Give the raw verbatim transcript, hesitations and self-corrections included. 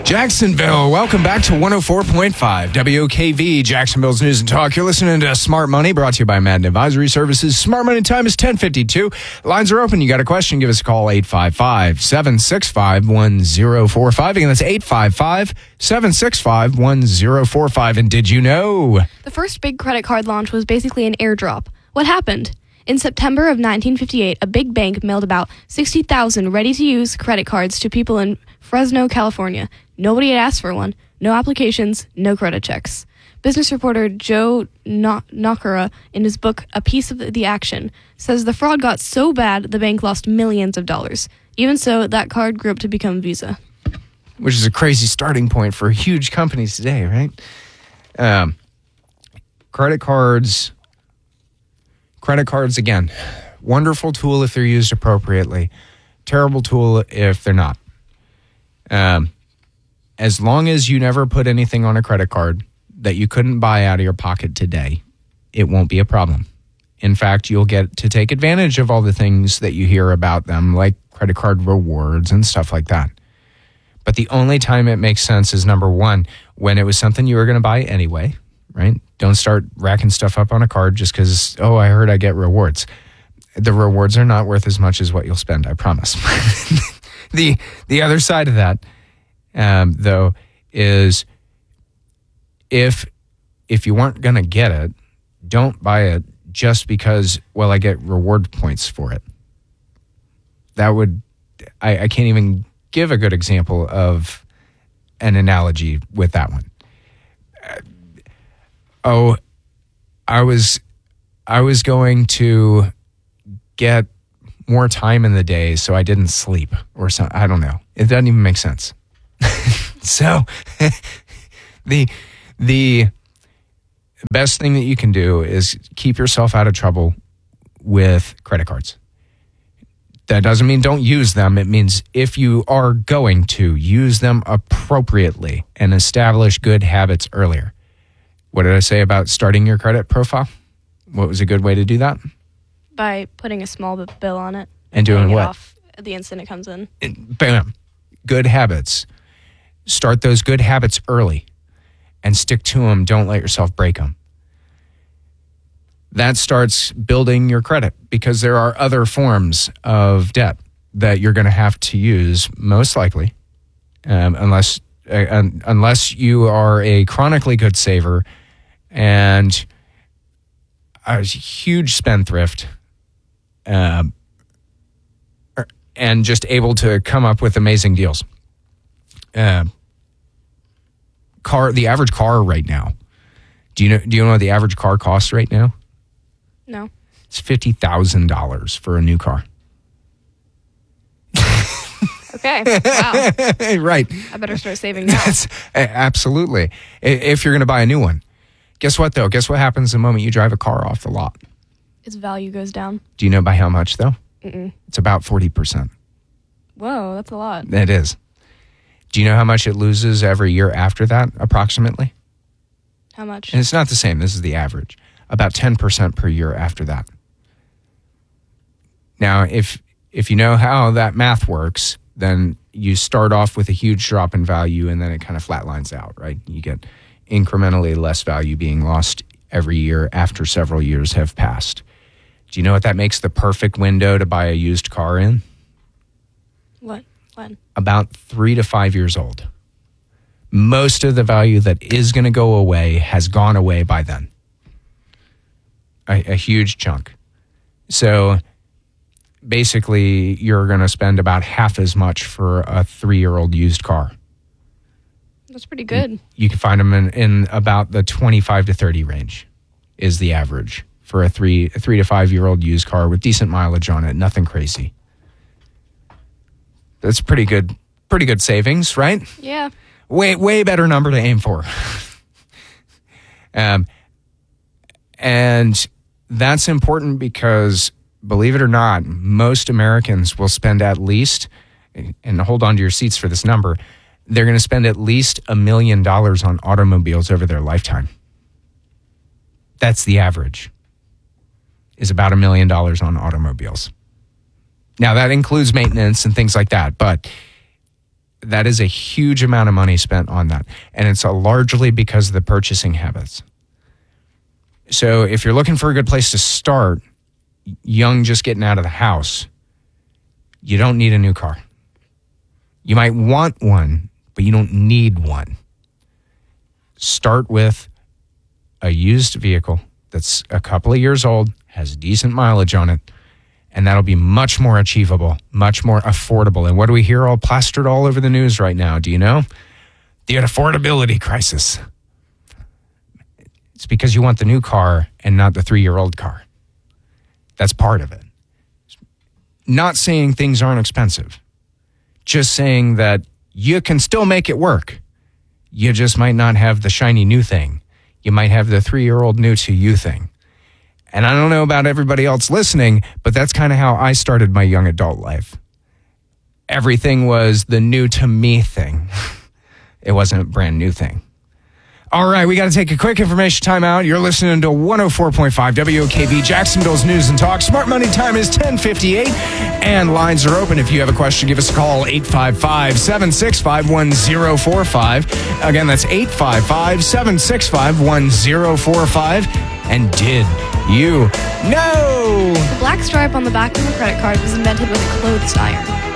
Jacksonville, welcome back to one oh four point five W O K V, Jacksonville's News and Talk. You're listening to Smart Money, brought to you by Madden Advisory Services. Smart Money time is ten fifty-two. Lines are open. You got a question, give us a call, eight five five, seven six five, one oh four five. Again, that's eight five five, seven six five, one oh four five. And did you know? The first big credit card launch was basically an airdrop. What happened? In September of nineteen fifty-eight, a big bank mailed about sixty thousand ready-to-use credit cards to people in Fresno, California. Nobody had asked for one. No applications, no credit checks. Business reporter Joe Nakara, in his book A Piece of the Action, says the fraud got so bad the bank lost millions of dollars. Even so, that card grew up to become Visa. Which is a crazy starting point for huge companies today, right? Um, credit cards... Credit cards, again, wonderful tool if they're used appropriately. Terrible tool if they're not. Um, as long as you never put anything on a credit card that you couldn't buy out of your pocket today, it won't be a problem. In fact, you'll get to take advantage of all the things that you hear about them, like credit card rewards and stuff like that. But the only time it makes sense is, number one, when it was something you were going to buy anyway, right? Don't start racking stuff up on a card just because, oh, I heard I get rewards. The rewards are not worth as much as what you'll spend, I promise. the the other side of that, um, though, is if if you weren't going to get it, don't buy it just because, well, I get reward points for it. That would, I, I can't even give a good example of an analogy with that one. Uh, Oh, I was I was going to get more time in the day so I didn't sleep or something. I don't know. It doesn't even make sense. So the the best thing that you can do is keep yourself out of trouble with credit cards. That doesn't mean don't use them. It means if you are going to, use them appropriately and establish good habits earlier. What did I say about starting your credit profile? What was a good way to do that? By putting a small bill on it. And doing it what? Off at the instant it comes in. Bam. Good habits. Start those good habits early and stick to them. Don't let yourself break them. That starts building your credit because there are other forms of debt that you're going to have to use, most likely, um, unless uh, unless you are a chronically good saver and a huge spendthrift, um, and just able to come up with amazing deals. Uh, car, the average car right now. Do you know? Do you know what the average car costs right now? No. It's fifty thousand dollars for a new car. Okay. Wow. Right. I better start saving now. That's, absolutely. If you're going to buy a new one. Guess what, though? Guess what happens the moment you drive a car off the lot? Its value goes down. Do you know by how much, though? Mm-mm. It's about forty percent. Whoa, that's a lot. It is. Do you know how much it loses every year after that, approximately? How much? And it's not the same. This is the average. About ten percent per year after that. Now, if if you know how that math works, then you start off with a huge drop in value and then it kind of flatlines out, right? You get incrementally less value being lost every year after several years have passed. Do you know what that makes the perfect window to buy a used car in? What? When? About three to five years old. Most of the value that is going to go away has gone away by then. A, a huge chunk. So basically, you're going to spend about half as much for a three-year-old used car. That's pretty good. You, you can find them in, in about the twenty-five to thirty range is the average for a three, a three to five-year-old used car with decent mileage on it, nothing crazy. That's pretty good, pretty good savings, right? Yeah. Way, way better number to aim for. um, and that's important because, believe it or not, most Americans will spend at least, and hold on to your seats for this number, they're going to spend at least a million dollars on automobiles over their lifetime. That's the average, is about a million dollars on automobiles. Now, that includes maintenance and things like that, but That is a huge amount of money spent on that. And it's uh, largely because of the purchasing habits. So if you're looking for a good place to start, young, just getting out of the house, you don't need a new car. You might want one, but you don't need one. Start with a used vehicle that's a couple of years old, has decent mileage on it, and that'll be much more achievable, much more affordable. And what do we hear all plastered all over the news right now? Do you know? The affordability crisis. It's because you want the new car and not the three-year-old car. That's part of it. Not saying things aren't expensive. Just saying that you can still make it work. You just might not have the shiny new thing. You might have the three-year-old new to you thing. And I don't know about everybody else listening, but that's kind of how I started my young adult life. Everything was the new to me thing. It wasn't a brand new thing. All right, we got to take a quick information timeout. You're listening to one oh four point five W O K V, Jacksonville's News and Talk. Smart Money time is ten fifty-eight, and lines are open. If you have a question, give us a call, eight five five, seven six five, one oh four five. Again, that's eight five five, seven six five, one oh four five. And did you know? The black stripe on the back of a credit card was invented with a clothes iron.